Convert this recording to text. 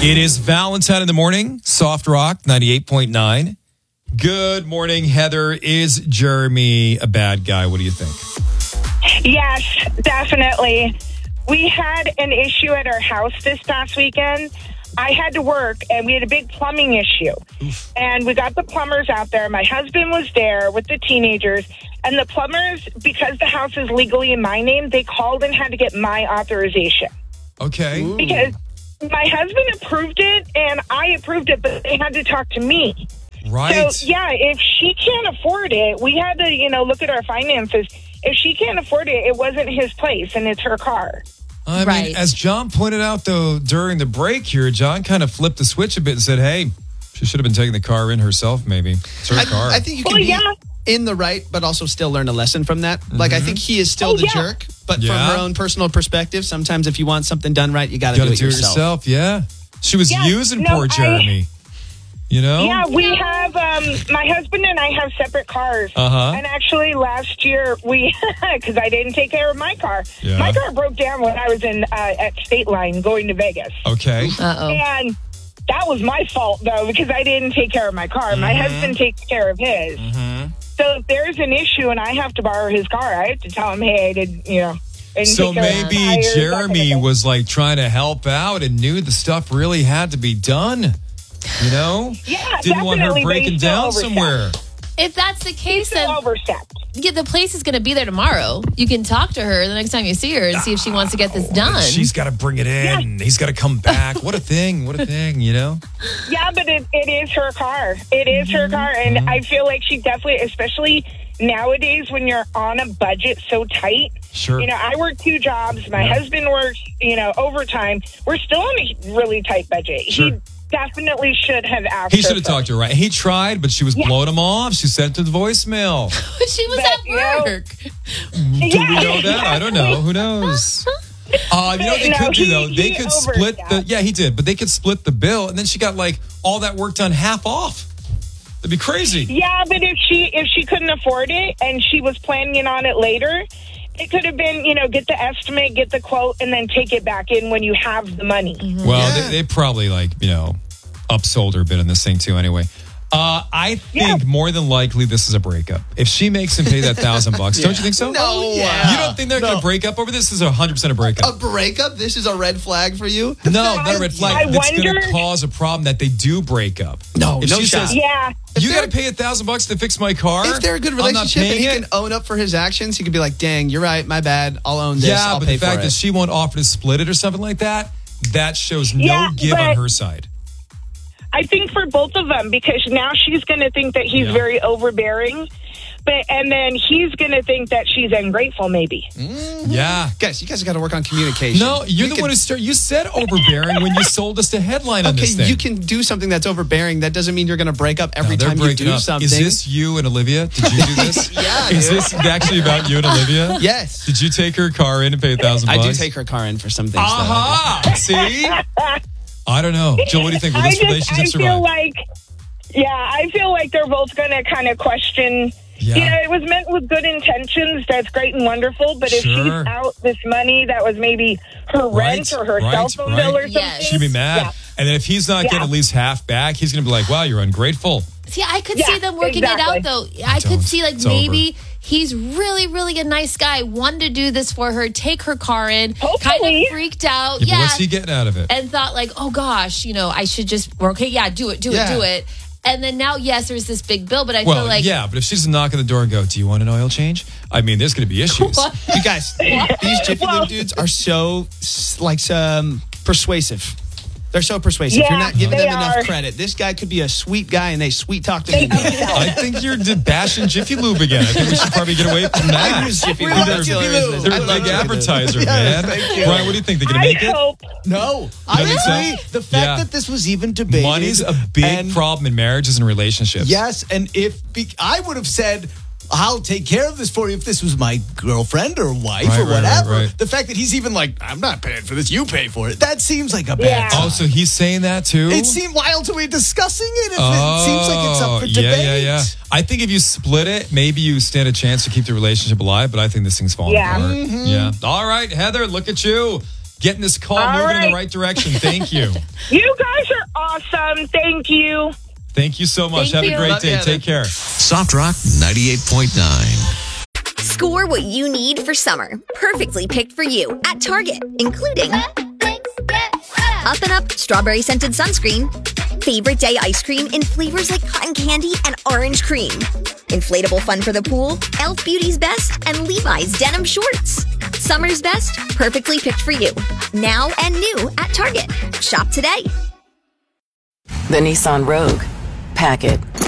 It is Valentine in the morning, Soft Rock 98.9. Good morning, Heather. Is Jeremy a bad guy? What do you think? Yes, definitely. We had an issue at our house this past weekend. I had to work, and we had a big plumbing issue. And we got the plumbers out there. My husband was there with the teenagers. And the plumbers, because the house is legally in my name, they called and had to get my authorization. Okay. Because my husband approved it, and I approved it, but they had to talk to me. Right. So, yeah, if she can't afford it, we had to, look at our finances. If she can't afford it, it wasn't his place, and it's her car. I mean, as John pointed out, though, during the break here, John kind of flipped the switch a bit and said, hey, she should have been taking the car in herself, maybe. It's her car. I think you can be in the right, but also still learn a lesson from that. Mm-hmm. Like, I think he is still the jerk, but from her own personal perspective, sometimes if you want something done right, you got to do it yourself. Yeah. She was using poor Jeremy. Yeah, we have, my husband and I have separate cars. And actually last year because I didn't take care of my car. Yeah. My car broke down when I was at State Line going to Vegas. Okay. And that was my fault, though, because I didn't take care of my car. My husband takes care of his. So if there's an issue and I have to borrow his car, I have to tell him, hey, I didn't, so maybe Jeremy was like trying to help out and knew the stuff really had to be done. Yeah, didn't want her breaking down somewhere. If that's the case, then overstepped. The place is going to be there tomorrow. You can talk to her the next time you see her and see if she wants to get this done. She's got to bring it in. He's got to come back. What a thing, Yeah, but it is her car. It is her car, and I feel like she definitely, especially nowadays when you're on a budget so tight. Sure. I work 2 jobs. My husband works, overtime. We're still on a really tight budget. Sure. He definitely should have asked He should have talked to her, right? He tried, but she was blowing him off. She sent to the voicemail. She was at work. Do we know that? I don't know. Who knows? What they could do, though? They could split the... Yeah, he did. But they could split the bill, and then she got, all that work done half off. That'd be crazy. Yeah, but if she couldn't afford it, and she was planning on it later... It could have been, get the estimate, get the quote, and then take it back in when you have the money. Mm-hmm. Well, they probably, upsold her a bit in this thing, too, anyway. I think more than likely this is a breakup. If she makes him pay that $1,000, don't you think so? No. You don't think they're going to break up over this? This is 100% a breakup. A breakup? This is a red flag for you? No, not a red flag. It's going to cause a problem that they do break up. No, if she shot. says, you got to pay $1,000 to fix my car. If they're a good relationship and he can own up for his actions, he could be like, dang, you're right, my bad, I'll own this, I'll but pay the fact for it. that she won't offer to split it or something like that, that shows no give on her side. I think for both of them, because now she's going to think that he's very overbearing, and then he's going to think that she's ungrateful, maybe. Yeah. Guys, you guys got to work on communication. No, you're the one who started. You said overbearing when you sold us the headline on this thing. Okay, you can do something that's overbearing. That doesn't mean you're going to break up every time you do something. Is this you and Olivia? Did you do this? Is this actually about you and Olivia? Yes. Did you take her car in and pay $1,000? I do take her car in for some things. See? I don't know. Jill, what do you think? Will this relationship survive? I feel like they're both going to kind of question. It was meant with good intentions. That's great and wonderful. But if she's out this money that was maybe her rent or her cell phone bill or something. She'd be mad. Yeah. And then if he's not getting at least half back, he's going to be like, wow, you're ungrateful. See, I could see them working it out, though. I could see, maybe he's really, really a nice guy, wanted to do this for her, take her car in, kind of freaked out. Yeah, what's he getting out of it? And thought, oh, gosh, I should just, do it. And then now, there's this big bill, but I feel like... Yeah, but if she's knocking the door and go, do you want an oil change? I mean, there's going to be issues. You guys, these Jiffy Lube dudes are so, persuasive. They're so persuasive. You're not giving them enough credit. This guy could be a sweet guy, and they sweet talk to him. I think you're bashing Jiffy Lube again. I think we should probably get away from that. I use Jiffy Lube. They're a big advertiser, man. Brian, what do you think? They're going to make it? No. I agree. The fact that this was even debated. Money's a big problem in marriages and relationships. Yes, and I would have said, I'll take care of this for you if this was my girlfriend or wife or whatever. Right. The fact that he's even like, I'm not paying for this, you pay for it. That seems like a bad sign. Oh, so he's saying that too? It seemed wild to me discussing it. It seems like it's up for debate. Yeah. I think if you split it, maybe you stand a chance to keep the relationship alive, but I think this thing's falling apart. Mm-hmm. Yeah. All right, Heather, look at you. getting this call moving in the right direction. Thank you. You guys are awesome. Thank you. Thank you so much. Have a great day. Take care. Soft Rock 98.9. Score what you need for summer. Perfectly picked for you at Target, including Up and Up strawberry scented sunscreen, favorite day ice cream in flavors like cotton candy and orange cream, inflatable fun for the pool, Elf Beauty's Best, and Levi's denim shorts. Summer's best, perfectly picked for you. Now and new at Target. Shop today. The Nissan Rogue. Pack it.